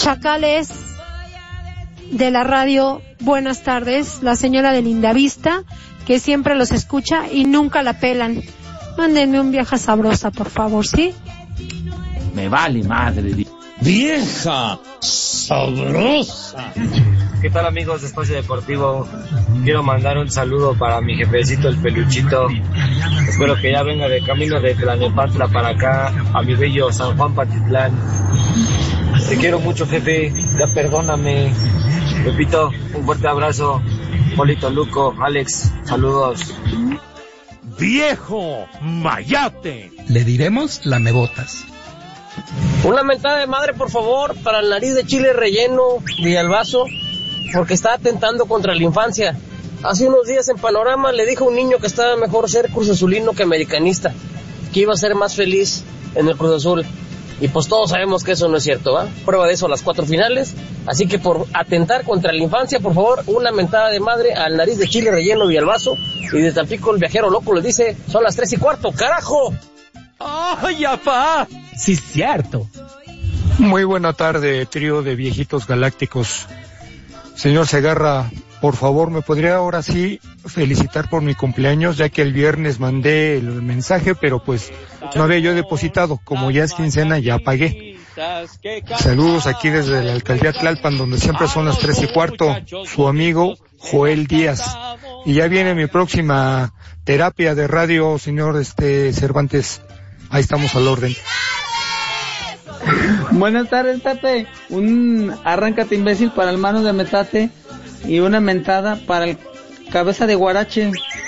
chacales de la radio, buenas tardes, la señora de Lindavista, que siempre los escucha y nunca la pelan. Mándenme un vieja sabrosa, por favor, ¿sí? Me vale madre. Vieja sabrosa. ¿Qué tal, amigos de Espacio Deportivo? Quiero mandar un saludo para mi jefecito, el Peluchito. Espero que ya venga de camino de Tlanepantla para acá, a mi bello San Juan Patitlán. Te quiero mucho, jefe, ya perdóname. Pepito, un fuerte abrazo. Polito, Luco, Alex, saludos. Viejo mayate. Le diremos lamebotas. Una mentada de madre, por favor, para el nariz de chile relleno Villalbazo, porque está atentando contra la infancia. Hace unos días en Panorama le dijo a un niño que estaba mejor ser cruzazulino que americanista, que iba a ser más feliz en el Cruz Azul. Y pues todos sabemos que eso no es cierto, ¿va? Prueba de eso las 4 finales. Así que por atentar contra la infancia, por favor, una mentada de madre al nariz de chile relleno Villalbazo. Y de Tampico el viajero loco le dice, son las 3:15, ¡carajo! ¡Ay, apá! Sí, cierto. Muy buena tarde, trío de viejitos galácticos. Señor Segarra, por favor, ¿me podría ahora sí felicitar por mi cumpleaños? Ya que el viernes mandé el mensaje, pero pues no había yo depositado. Como ya es quincena, ya pagué. Saludos aquí desde la alcaldía Tlalpan, donde siempre son las 3:15. Su amigo Joel Díaz. Y ya viene mi próxima terapia de radio, señor Cervantes. Ahí estamos al orden. Buenas tardes, Tate. Un arráncate imbécil para el mano de Metate y una mentada para el cabeza de guarache